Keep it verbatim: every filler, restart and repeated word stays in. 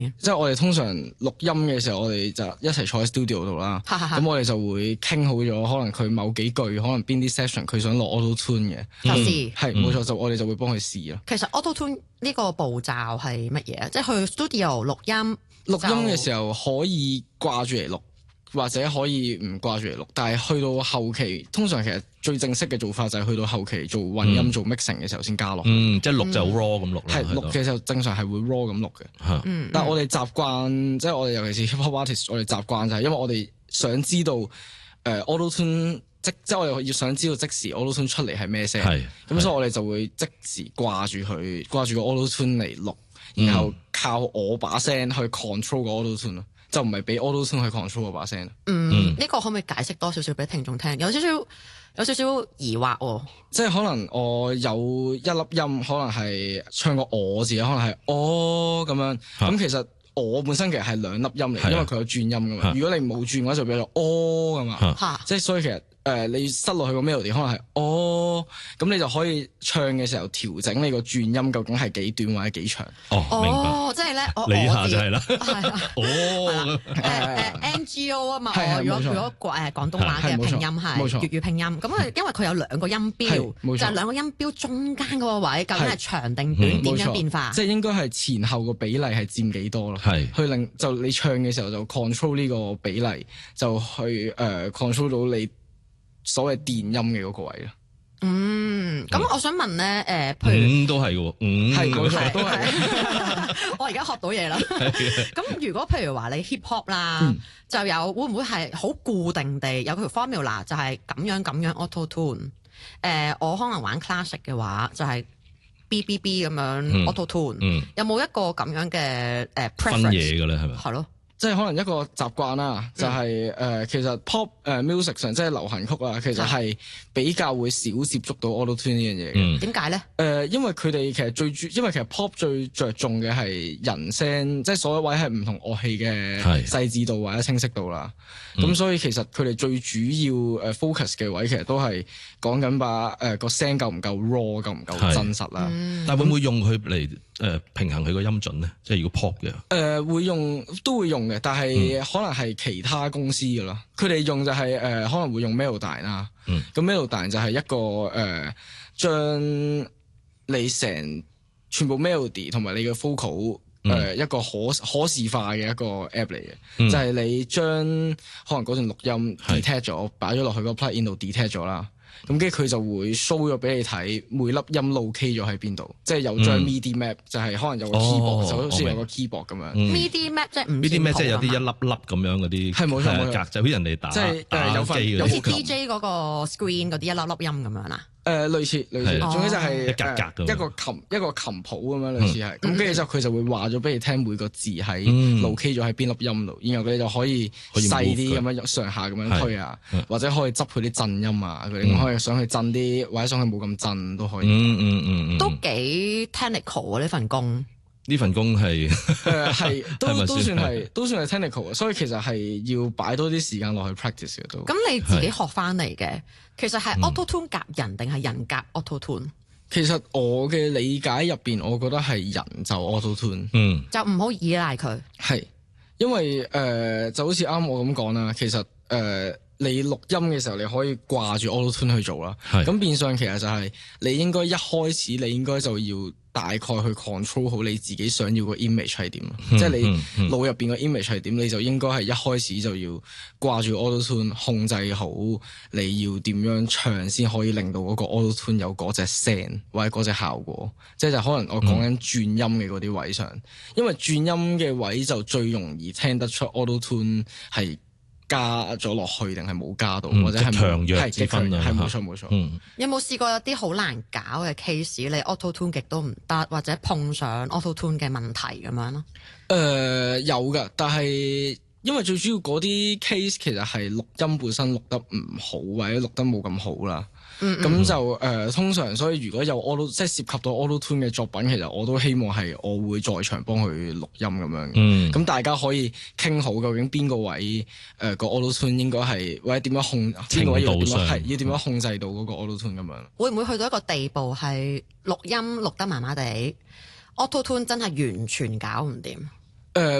即係我哋通常錄音嘅時候，我哋就一齊坐喺 studio 度啦。咁我哋就會傾好咗，可能佢某幾句，可能邊啲 section 佢想落 auto tune 嘅， 就試係冇錯，就我哋就會幫佢試咯。 其實 auto tune 呢個步驟係乜嘢啊？即係去 studio 錄音， 錄音嘅時候可以掛住嚟錄，或者可以唔掛住嚟錄。但係去到後期，通常其實最正式嘅做法就係去到後期做混音、嗯、做 mixing 嘅時候先加落。 嗯，即係錄就 raw 咁錄啦。 係錄嘅時候正常係會 raw 咁錄嘅。嗯，但係我哋習慣，即係我哋尤其是 hip hop artist，我哋習慣就係因為我哋想知道誒、呃、auto tune 即即係我哋要想知道即時 auto tune 出嚟係咩聲。係咁，所以我哋就會即時掛住佢，掛住個 auto tune 嚟錄，然後靠我把聲去 control 個 auto tune 咯。就唔係俾 auto tune 去 control 嗰把聲。嗯，呢、 嗯、個可唔可以解釋多少少俾聽眾聽？有少少有少少疑惑喎、哦。 即係可能我有一粒音，可能係唱個我字，可能係哦咁樣。咁、啊、其實我本身其實係兩粒音嚟，因為佢有轉音噶嘛。啊、如果你冇轉嘅話，就變咗哦咁嘛。啊、即係所以其實。誒、呃，你塞落去個 melody 可能係哦，咁你就可以唱嘅時候調整你個轉音究竟係幾短或者幾長。 哦，明白。 哦，即係咧，我你下就係啦。 係啊。 哦。 誒誒 N G O 啊嘛， 我如果如果誒廣東話嘅拼音係粵語拼音，咁啊因為佢有兩個音標，就係兩個音標中間嗰個位究竟係長定短，點樣變化？ 即係應該係前後個比例係佔幾多咯？係。去令就你唱嘅時候就 control 呢個比例，就去誒 control 到你。所謂電音嘅嗰個位咯， 嗯，咁我想問咧，誒、呃，譬如五都係嘅，五係冇錯，都係。 我而家學到嘢啦。咁如果譬如話你 hip hop 啦，嗯、就有會唔會係好固定地有條 formula 就係咁樣咁樣 auto tune？誒、呃，我可能玩 classic 嘅話就係 B B B 咁樣 auto tune，、嗯嗯、有冇一個咁樣嘅誒 preference？ 分嘢嘅咧係咪？ 係咯。 即係可能一個習慣啦，就係、是、誒、呃、其實 pop 誒、呃、music 上即係流行曲啊，其實係比較會少接觸到 auto tune 呢樣嘢嘅。 點解咧？誒、 呃，因為佢哋其實最主，因為其實 pop 最着重嘅係人聲，即係所有位係唔同樂器嘅細緻度或者清晰度啦。咁、嗯、所以其實佢哋最主要誒 focus 嘅位，其實都係講緊把誒個聲夠唔夠 raw，夠唔夠真實啦。 嗯、但係會唔會用佢嚟誒平衡佢個音準咧？即係如果 pop 嘅誒、 呃、會用都會用。但係可能係其他公司嘅咯，佢哋、嗯、用就係、是、誒、呃、可能會用 Melodyne 啦，咁、嗯、Melodyne 就係一個誒將、呃、你成全部 melody 同埋你嘅 vocal 誒、嗯呃、一個可可視化嘅一個 app 嚟嘅，嗯、就係你將可能嗰段錄音 detect 咗，擺咗落去嗰個 plugin 度 detect 咗啦。咁跟住佢就會 show 咗俾你睇每粒音 locate 咗喺邊度，即係有張 midi map，、嗯、就係可能有個 keyboard，、哦、就好似有個 keyboard 咁樣。 midi map 即係唔 midi map 即係有啲一粒粒咁樣嗰啲， 係冇錯冇錯， 格就好似人哋打即係打有機好似 D J 嗰個 screen 嗰啲一粒粒音咁樣啦。 誒、呃、類似類似，總之就係一格格一個琴一個琴譜咁樣類似係，咁跟住之後佢就會話咗俾你聽每個字喺 locate 咗喺邊粒音度，然後佢哋就可以細啲咁樣上下咁樣推啊，或者可以執佢啲震音啊，佢哋可以想去震啲，或者想去冇咁震都可以。 嗯嗯嗯都幾 technical 啊呢份工。 呢份工係誒係都都算係都算係 technical，所以其實係要擺多啲時間落去 practice 嘅都。 咁你自己學翻嚟嘅，其實係 auto tune 夾人定係人夾 auto tune？ 其實我嘅理解入邊，我覺得係人就 auto tune， 嗯， 就唔好依賴佢。 係因為誒、呃、就好似啱我咁講啦，其實誒。呃你錄音嘅時候，你可以掛住 auto tune 去做啦。咁是變相其實就係你應該一開始你應該就要大概去 control 好你自己想要個 image 係點，嗯、即係你腦入邊個 image 係點，你就應該係一開始就要掛住 auto tune，控制好你要點樣唱先可以令到嗰個 auto tune 有嗰隻聲或者嗰隻效果。即係就可能我講緊轉音嘅嗰啲位上，嗯、因為轉音嘅位就最容易聽得出 auto tune 係加咗落去定係冇加到，嗯、或者係強弱之分啊， 係冇錯冇錯。 嗯、有冇試過有啲好難搞嘅 case，你 auto tune 極都唔得，或者碰上 auto tune 嘅問題咁樣咯？ 誒、呃、有㗎，但係因為最主要嗰啲 case 其實係錄音本身錄得唔好，或者錄得冇咁好啦。咁、嗯嗯、就誒、呃、通常，所以如果有 auto 即係涉及到 auto tune 嘅作品，其實我都希望係我會在場幫佢錄音咁樣。咁、嗯、大家可以傾好究竟邊個位誒、呃、個 auto tune 應該係或者點樣控邊個位要點樣係要點樣控制到嗰個 auto tune 咁樣。 會唔會去到一個地步係錄音錄得麻麻地，auto tune 真係完全搞唔掂？ 誒